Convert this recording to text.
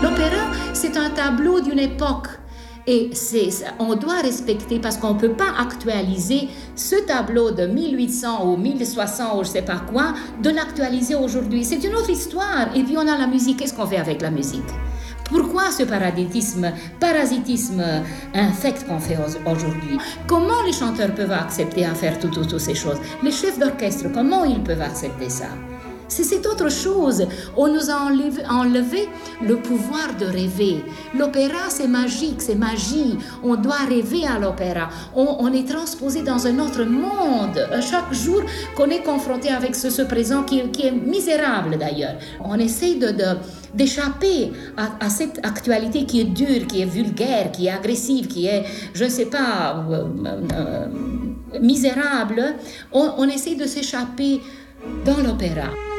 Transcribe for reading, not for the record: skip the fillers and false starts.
L'opéra, c'est un tableau d'une époque. Et on doit respecter parce qu'on ne peut pas actualiser ce tableau de 1800 ou 1060 ou je ne sais pas quoi, de l'actualiser aujourd'hui. C'est une autre histoire. Et puis on a la musique. Qu'est-ce qu'on fait avec la musique? Pourquoi ce parasitisme infect qu'on fait aujourd'hui? Comment les chanteurs peuvent accepter à faire toutes ces choses? Les chefs d'orchestre, comment ils peuvent accepter ça? C'est autre chose. On nous a enlevé le pouvoir de rêver. L'opéra, c'est magique, c'est magie. On doit rêver à l'opéra. On est transposé dans un autre monde. Chaque jour qu'on est confronté avec ce présent qui est misérable d'ailleurs. On essaye d'échapper à cette actualité qui est dure, qui est vulgaire, qui est agressive, qui est, je ne sais pas, misérable. On essaye de s'échapper dans l'opéra.